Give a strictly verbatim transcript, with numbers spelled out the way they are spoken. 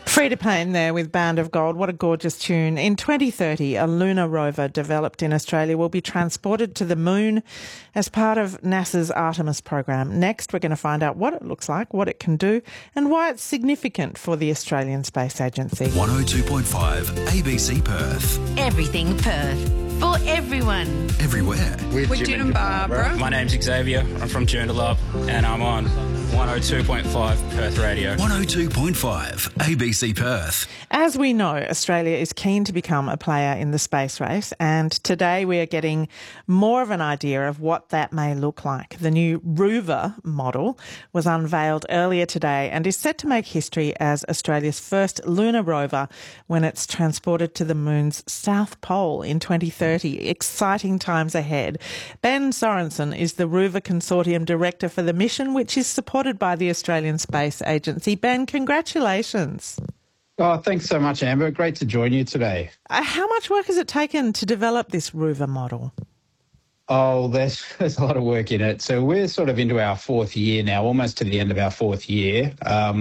Freda Payne there with Band of Gold. What a gorgeous tune. In twenty thirty, a lunar rover developed in Australia will be transported to the moon as part of NASA's Artemis program. Next, we're going to find out what it looks like, what it can do, and why it's significant for the Australian Space Agency. one oh two point five A B C Perth. Everything Perth. For everyone. Everywhere. With, With Jim and Barbara. My name's Xavier. I'm from Joondalup and I'm on one oh two point five Perth Radio. one oh two point five A B C Perth. As we know, Australia is keen to become a player in the space race, and today we are getting more of an idea of what that may look like. The new Rover model was unveiled earlier today and is set to make history as Australia's first lunar rover when it's transported to the moon's south pole in twenty thirty. Exciting times ahead. Ben Sorensen is the Rover Consortium Director for the mission, which is supported by the Australian Space Agency. Ben, congratulations. Oh, thanks so much, Amber. Great to join you today. Uh, how much work has it taken to develop this Rover model? Oh, there's, there's a lot of work in it. So we're sort of into our fourth year now, almost to the end of our fourth year. Um,